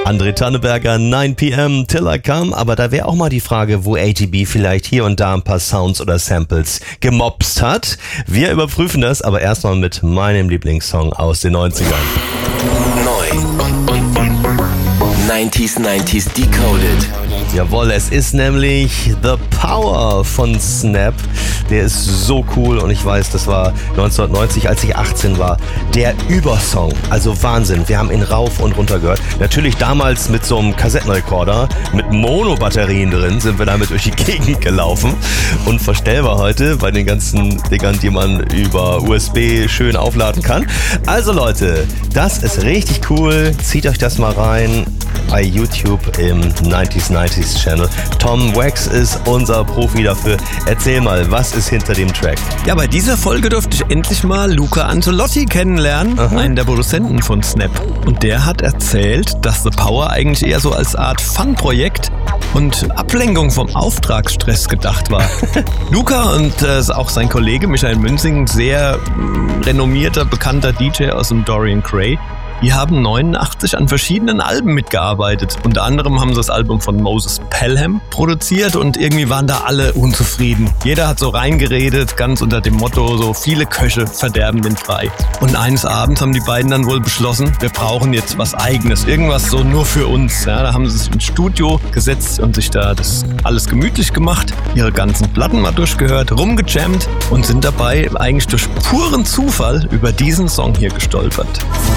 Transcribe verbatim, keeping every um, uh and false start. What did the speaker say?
André Tanneberger, nine p m Till I Come, aber da wäre auch mal die Frage, wo A G B vielleicht hier und da ein paar Sounds oder Samples gemopst hat. Wir überprüfen das, aber erstmal mit meinem Lieblingssong aus den neunzigern. Neu. neunziger neunziger Decoded. Jawohl, es ist nämlich The Power von Snap. Der ist so cool und ich weiß, das war neunzehnhundertneunzig, als ich achtzehn war, der Übersong. Also Wahnsinn, wir haben ihn rauf und runter gehört. Natürlich damals mit so einem Kassettenrekorder, mit Mono-Batterien drin, sind wir damit durch die Gegend gelaufen. Unvorstellbar heute bei den ganzen Dingern, die man über U S B schön aufladen kann. Also Leute, das ist richtig cool. Zieht euch das mal rein bei YouTube im neunziger neunziger Channel. Tom Wax ist unser Profi dafür. Erzähl mal, was ist hinter dem Track? Ja, bei dieser Folge durfte ich endlich mal Luca Ancelotti kennenlernen, Aha. einen der Produzenten von Snap. Und der hat erzählt, dass The Power eigentlich eher so als Art Fun-Projekt und Ablenkung vom Auftragsstress gedacht war. Luca und äh, auch sein Kollege Michael Münzing, sehr äh, renommierter, bekannter D J aus dem Dorian Gray, die haben neunundachtzig an verschiedenen Alben mitgearbeitet. Unter anderem haben sie das Album von Moses Pelham produziert und irgendwie waren da alle unzufrieden. Jeder hat so reingeredet, ganz unter dem Motto, so viele Köche verderben den Brei. Und eines Abends haben die beiden dann wohl beschlossen, wir brauchen jetzt was Eigenes, irgendwas so nur für uns. Ja, da haben sie sich ins Studio gesetzt und sich da das alles gemütlich gemacht, ihre ganzen Platten mal durchgehört, rumgejammt und sind dabei eigentlich durch puren Zufall über diesen Song hier gestolpert.